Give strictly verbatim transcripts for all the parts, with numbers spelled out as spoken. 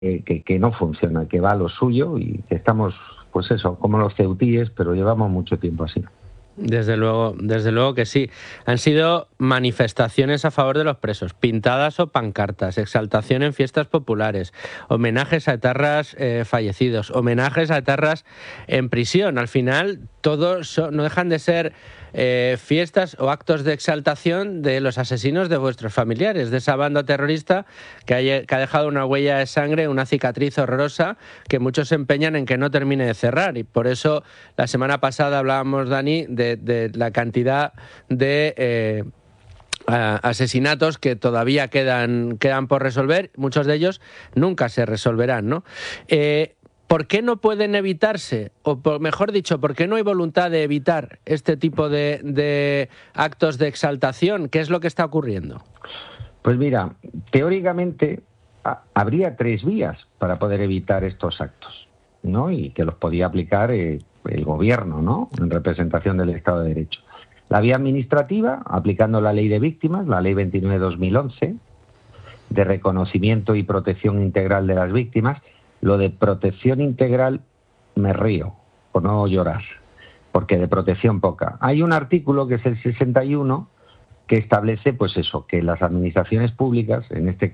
que, que no funciona, que va a lo suyo y que estamos, pues eso, como los ceutíes, pero llevamos mucho tiempo así. Desde luego, desde luego que sí. Han sido manifestaciones a favor de los presos, pintadas o pancartas, exaltación en fiestas populares, homenajes a etarras eh, fallecidos, homenajes a etarras en prisión. Al final, todos son, no dejan de ser eh, fiestas o actos de exaltación de los asesinos de vuestros familiares, de esa banda terrorista que ha, que ha dejado una huella de sangre, una cicatriz horrorosa que muchos se empeñan en que no termine de cerrar. Y por eso la semana pasada hablábamos, Dani, de, de la cantidad de eh, asesinatos que todavía quedan, quedan por resolver. Muchos de ellos nunca se resolverán, ¿no? Eh, ¿Por qué no pueden evitarse? O por, mejor dicho, ¿por qué no hay voluntad de evitar este tipo de, de actos de exaltación? ¿Qué es lo que está ocurriendo? Pues mira, teóricamente a, habría tres vías para poder evitar estos actos, ¿no? Y que los podía aplicar eh, el gobierno, ¿no? En representación del Estado de Derecho. La vía administrativa, aplicando la ley de víctimas, la ley veintinueve barra dos mil once, de reconocimiento y protección integral de las víctimas. Lo de protección integral me río, por no llorar, porque de protección poca. Hay un artículo que es el sesenta y uno que establece, pues eso, que las administraciones públicas, en este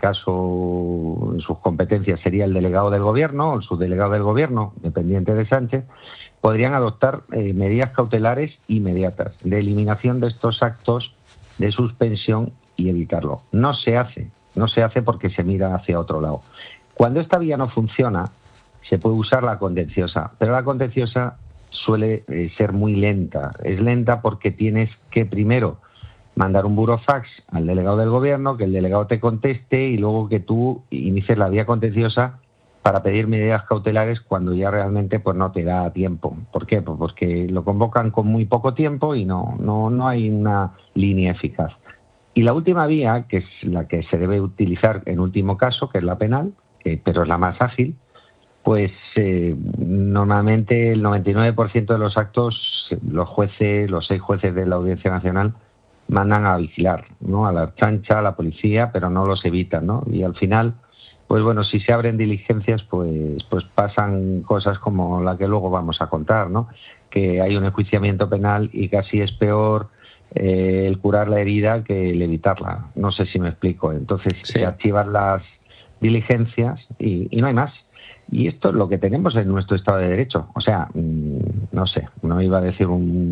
caso en sus competencias sería el delegado del gobierno o el subdelegado del gobierno, dependiente de Sánchez, podrían adoptar eh, medidas cautelares inmediatas de eliminación de estos actos, de suspensión y evitarlo. No se hace, no se hace porque se mira hacia otro lado. Cuando esta vía no funciona, se puede usar la contenciosa, pero la contenciosa suele eh, ser muy lenta. Es lenta porque tienes que primero mandar un burofax al delegado del gobierno, que el delegado te conteste y luego que tú inicies la vía contenciosa para pedir medidas cautelares cuando ya realmente pues no te da tiempo. ¿Por qué? Pues porque lo convocan con muy poco tiempo y no, no, no hay una línea eficaz. Y la última vía, que es la que se debe utilizar en último caso, que es la penal, eh, pero es la más ágil, pues eh, normalmente el noventa y nueve por ciento de los actos, los jueces, los seis jueces de la Audiencia Nacional, mandan a vigilar, ¿no? A la chancha, a la policía, pero no los evitan, ¿no? Y al final, pues bueno, si se abren diligencias, pues, pues pasan cosas como la que luego vamos a contar, ¿no? Que hay un enjuiciamiento penal y casi es peor eh, el curar la herida que el evitarla. No sé si me explico. Entonces sí. Se archivan las diligencias y, y no hay más. Y esto es lo que tenemos en nuestro Estado de Derecho. O sea, mmm, no sé, no iba a decir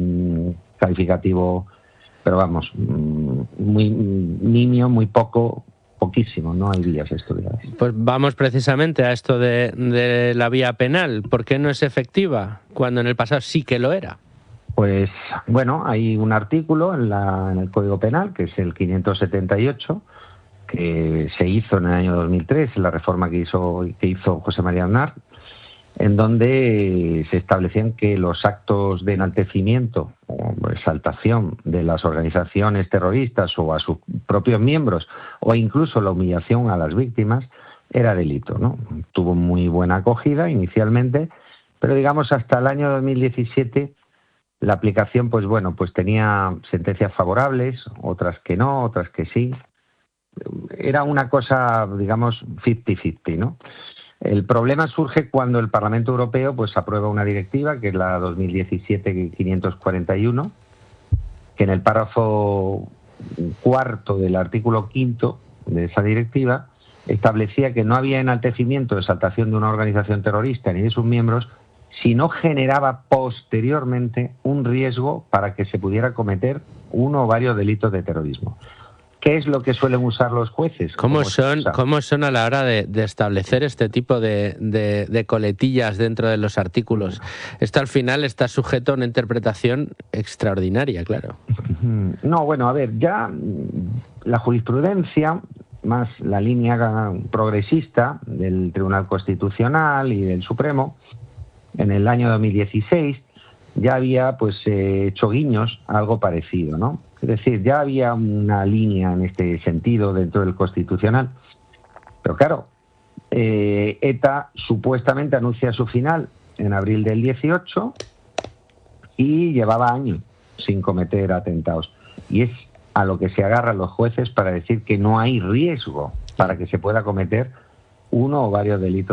un calificativo, pero vamos, mmm, muy nimio, muy poco, poquísimo, no hay vías estudiadas. Pues vamos precisamente a esto de, de la vía penal. ¿Por qué no es efectiva cuando en el pasado sí que lo era? Pues bueno, hay un artículo en, la, en el Código Penal, que es el quinientos setenta y ocho, que se hizo en el año dos mil tres, en la reforma que hizo, que hizo José María Aznar, en donde se establecían que los actos de enaltecimiento o exaltación de las organizaciones terroristas o a sus propios miembros o incluso la humillación a las víctimas era delito, ¿no? Tuvo muy buena acogida inicialmente, pero digamos hasta el año dos mil diecisiete la aplicación, pues bueno, pues tenía sentencias favorables, otras que no, otras que sí. Era una cosa, digamos, cincuenta cincuenta, ¿no? El problema surge cuando el Parlamento Europeo pues aprueba una directiva, que es la dos mil diecisiete quinientos cuarenta y uno, que en el párrafo cuarto del artículo quinto de esa directiva establecía que no había enaltecimiento o exaltación de una organización terrorista ni de sus miembros si no generaba posteriormente un riesgo para que se pudiera cometer uno o varios delitos de terrorismo. ¿Qué es lo que suelen usar los jueces? ¿Cómo son, ¿Cómo son a la hora de, de establecer este tipo de, de, de coletillas dentro de los artículos? Esto al final está sujeto a una interpretación extraordinaria, claro. No, bueno, a ver, ya la jurisprudencia, más la línea progresista del Tribunal Constitucional y del Supremo, en el año dos mil dieciséis ya había pues eh, hecho guiños a algo parecido, ¿no? Es decir, ya había una línea en este sentido dentro del Constitucional. Pero claro, eh, ETA supuestamente anuncia su final en abril del dieciocho y llevaba años sin cometer atentados. Y es a lo que se agarran los jueces para decir que no hay riesgo para que se pueda cometer uno o varios delitos